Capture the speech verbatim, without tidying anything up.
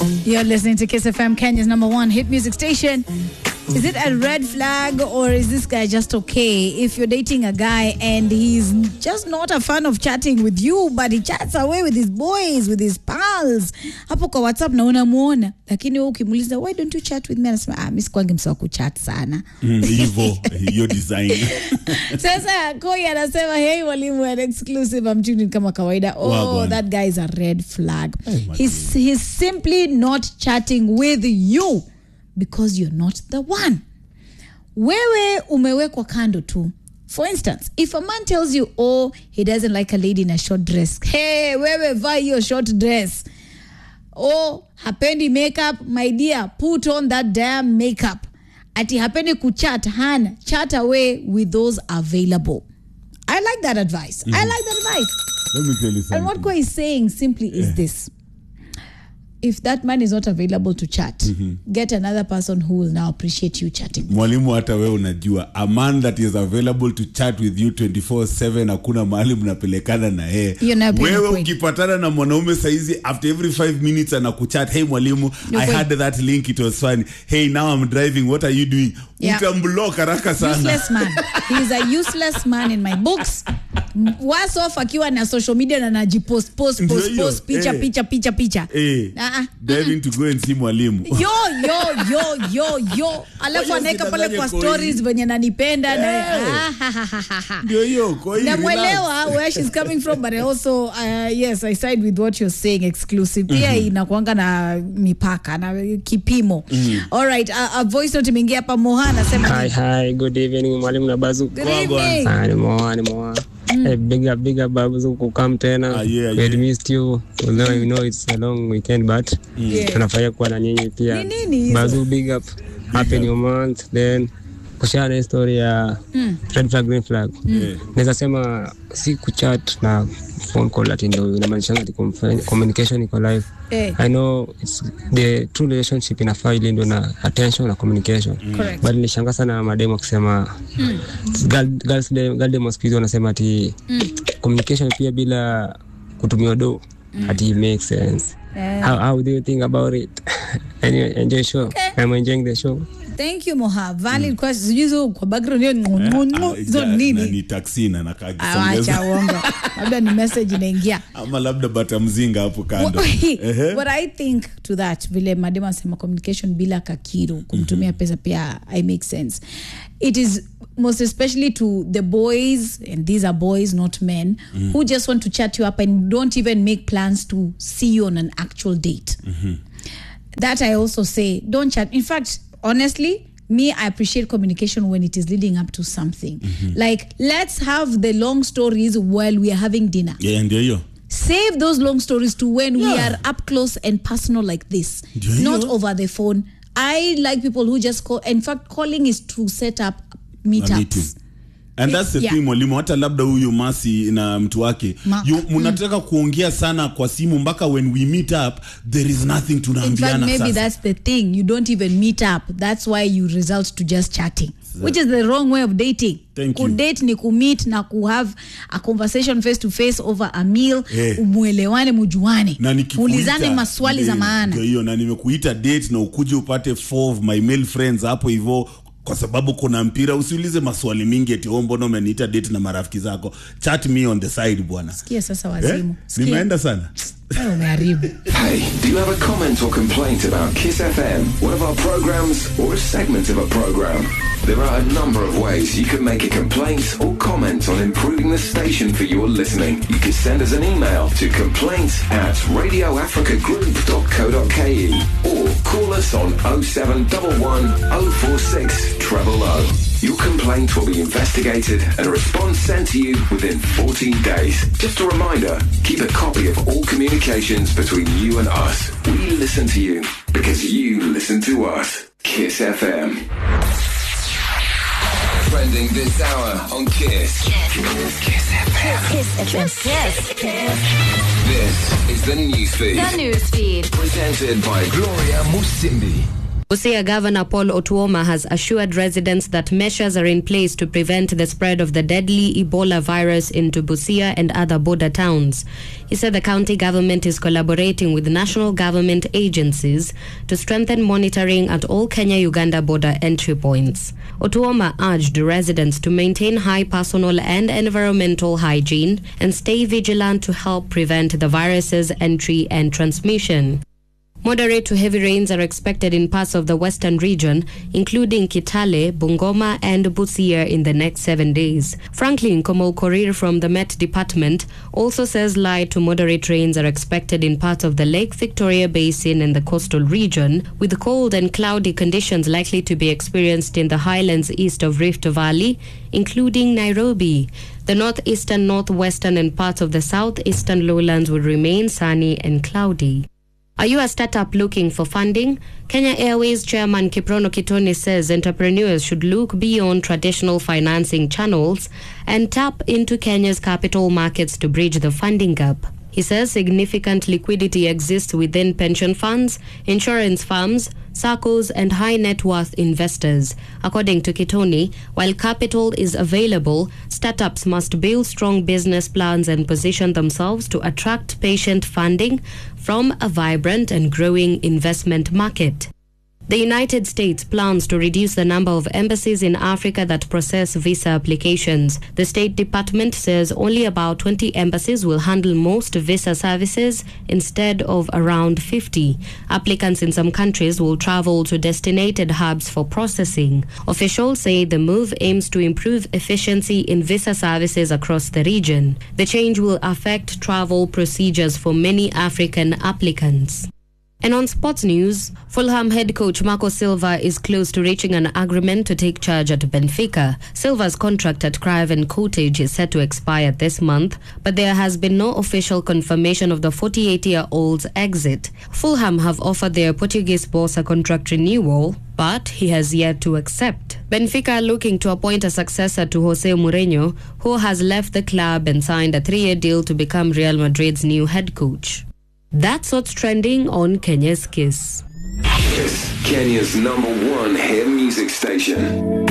You're listening to Kiss F M, Kenya's number one hit music station. Is it a red flag or is this guy just okay? If you're dating a guy and he's just not a fan of chatting with you, but he chats away with his boys, with his pals, hapo kwa WhatsApp na unamuona, lakini wewe ukimuuliza why don't you chat with me, anasema ah, mimi sikwangi msawa kuchat sana. Hivyo your design. Sasa Koi anasema hey walimu, an exclusive, I'm tuning kama kawaida. Oh, wow, that guy is a red flag. Oh, he's he's simply not chatting with you because you're not the one. Wewe umewekwa kando tu. For instance, if a man tells you, oh, he doesn't like a lady in a short dress. Hey, wewe vaa your short dress. Oh, hapendi makeup. My dear, put on that damn makeup. Ati hapendi kuchat, hana. Chat away with those available. I like that advice. Mm-hmm. I like that advice. Let me tell you something. And what Koi is saying simply is yeah. this. If that man is not available to chat, mm-hmm. get another person who will now appreciate you chatting. Mwalimu hata wewe unajua, a man that is available to chat with you twenty-four seven, hakuna mahali mnapelekana na yeye. Wewe ukipatana na mwanaume saizi after every five minutes anakuchat, hey mwalimu, I had that link, it was funny. Hey, now I'm driving, what are you doing? Yeah. Utamblock haraka sana. Useless man. He is a useless man in my books. Worse off akiwa na social media na najipost post post post picha hey. picha picha picha. Hey. Uh-uh. Diving to go and see mwalimu. Yo yo yo yo yo. Alafu anaeka pale kwa stories venye nanipenda hey. na Yo yo Koi. Namuelewa where she's coming from, but also uh, yes, I side with what you're saying, exclusive. Pia mm-hmm. inakuanga na mipaka na kipimo. Mm-hmm. All right, a, a voice note imeingia hapa. Moha anasema hi hi, good evening mwalimu na Bazu. Good evening. Ah, ni Moha, ni Moha. Mm. Hey, big up, big up, Babu, come tena. Ah, yeah, we yeah. missed you, although you know it's a long weekend, but tunafanya kuwa na nyinyi pia. Babu, big up, happy new month. Then kushare story ya mm. red flag, green flag. Mm. Naweza sema si kuchat na phone call ati ndio inamaanisha ati communication iko live. Hey. I know it's the true relationship inafaa ile ndio na attention na communication. Mm. But nilishangaa sana mademo kusema mm. girl, girls girl demo speed wanasema ati mm. communication pia bila kutumia do mm. ati makes sense. Yeah. How how do you think about it? And you enjoy the show? Okay. I'm enjoying the show. Thank you Moha. Valid mm. question. Zijuzo kwa background yo ngono zo nini? Ni taxi na nakagisa. Acha uongo. Labda ni message inaingia. Ama labda bata mzinga hapo kando. What I think to that, vile madema sema communication bila kakiru, kumtumia mm-hmm. pesa pia I make sense. It is most especially to the boys, and these are boys not men, mm-hmm. who just want to chat you up and don't even make plans to see you on an actual date. Mm-hmm. That I also say, don't chat. In fact, honestly, me, I appreciate communication when it is leading up to something. Mm-hmm. Like, let's have the long stories while we are having dinner. Yeah, and there you Save those long stories to when yeah. we are up close and personal like this. Not over the phone. I like people who just call. In fact, calling is to set up meetups. And that's the yeah. thing mwalimu, hata labda huyu Masi na mtu wake mnataka mm. kuongea sana kwa simu mpaka when we meet up there is nothing tunaambiana sasa. In fact, maybe that's the thing, you don't even meet up. That's why you result to just chatting, so, which is the wrong way of dating. Thank ku you. Date ni ku meet na ku have a conversation face to face over a meal. Hey. Umuelewane, mujuane, ulizane maswali za maana. Hiyo na nimekuita date na ukuje upate four of my male friends hapo hivyo kwa sababu kuna mpira, usiulize maswali mingi eti mbona umeniita date na marafiki zako. Chat me on the side bwana. Sikia sasa wazimu. Eh? Nimeenda sana. Hey, do you have a comment or complaint about Kiss F M, one of our programs, or a segment of a program? There are a number of ways you can make a complaint or comment on improving the station for your listening. You can send us an email to complaints at radio africa group dot co dot k e or call us on oh seven one one oh four six zero zero zero. Your complaint will be investigated and a response sent to you within fourteen days. Just a reminder, keep a copy of all communications between you and us. We listen to you because you listen to us. Kiss F M. Trending this hour on Kiss. Kiss, Kiss F M. Kiss F M. Kiss. Kiss. This is the newsfeed. The newsfeed. Presented by Gloria Musimbi. Busia Governor Paul Otuoma has assured residents that measures are in place to prevent the spread of the deadly Ebola virus into Busia and other border towns. He said the county government is collaborating with national government agencies to strengthen monitoring at all Kenya-Uganda border entry points. Otuoma urged residents to maintain high personal and environmental hygiene and stay vigilant to help prevent the virus's entry and transmission. Moderate to heavy rains are expected in parts of the western region, including Kitale, Bungoma, and Busia in the next seven days. Franklin Komou-Korir from the Met Department also says light to moderate rains are expected in parts of the Lake Victoria Basin and the coastal region, with cold and cloudy conditions likely to be experienced in the highlands east of Rift Valley, including Nairobi. The northeastern, northwestern, and parts of the southeastern lowlands will remain sunny and cloudy. Are you a startup looking for funding? Kenya Airways Chairman Kiprono Kitoni says entrepreneurs should look beyond traditional financing channels and tap into Kenya's capital markets to bridge the funding gap. He says significant liquidity exists within pension funds, insurance firms, S A C Cos, and high net worth investors. According to Kitoni, while capital is available, startups must build strong business plans and position themselves to attract patient funding from a vibrant and growing investment market. The United States plans to reduce the number of embassies in Africa that process visa applications. The State Department says only about twenty embassies will handle most visa services instead of around fifty. Applicants in some countries will travel to designated hubs for processing. Officials say the move aims to improve efficiency in visa services across the region. The change will affect travel procedures for many African applicants. And on sports news, Fulham head coach Marco Silva is close to reaching an agreement to take charge at Benfica. Silva's contract at Craven Cottage is set to expire this month, but there has been no official confirmation of the forty-eight-year-old's exit. Fulham have offered their Portuguese boss a contract renewal, but he has yet to accept. Benfica are looking to appoint a successor to Jose Mourinho, who has left the club and signed a three-year deal to become Real Madrid's new head coach. That's what's trending on Kenya's Kiss. Kiss, Kenya's number one hit music station.